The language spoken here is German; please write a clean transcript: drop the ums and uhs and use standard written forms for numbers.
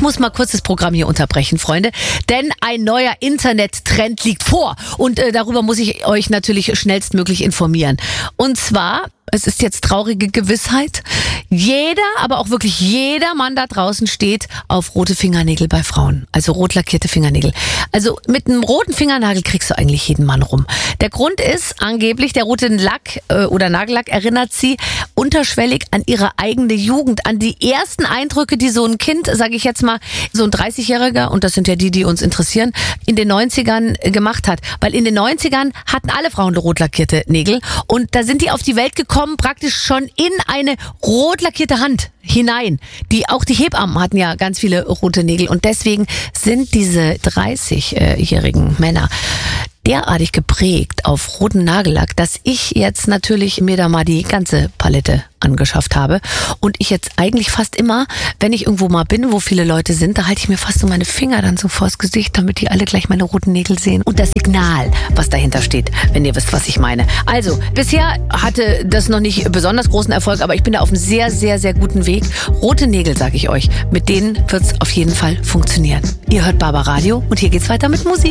muss mal kurz das Programm hier unterbrechen, Freunde, denn ein neuer Internettrend liegt vor und darüber muss ich euch natürlich schnellstmöglich informieren. Und zwar, es ist jetzt traurige Gewissheit, jeder, aber auch wirklich jeder Mann da draußen steht auf rote Fingernägel bei Frauen, also rot lackierte Fingernägel. Also mit einem roten Fingernagel kriegst du eigentlich jeden Mann rum. Der Grund ist angeblich, der rote Lack oder Nagellack erinnert sie unterschwellig an ihre eigene Jugend, an die ersten Eindrücke, die so ein Kind, sage ich jetzt mal, so ein 30-Jähriger, und das sind ja die uns interessieren, in den 90ern gemacht hat. Weil in den 90ern hatten alle Frauen rot lackierte Nägel und da sind die auf die Welt gekommen, praktisch schon in eine rot lackierte Hand hinein. Auch die Hebammen hatten ja ganz viele rote Nägel und deswegen sind diese 30-jährigen Männer derartig geprägt auf roten Nagellack, dass ich jetzt natürlich mir da mal die ganze Palette angeschafft habe und ich jetzt eigentlich fast immer, wenn ich irgendwo mal bin, wo viele Leute sind, da halte ich mir fast so meine Finger dann so vors Gesicht, damit die alle gleich meine roten Nägel sehen und das Signal, was dahinter steht, wenn ihr wisst, was ich meine. Also, bisher hatte das noch nicht besonders großen Erfolg, aber ich bin da auf einem sehr, sehr, sehr guten Weg. Rote Nägel, sage ich euch, mit denen wird's auf jeden Fall funktionieren. Ihr hört Barbaradio und hier geht's weiter mit Musik.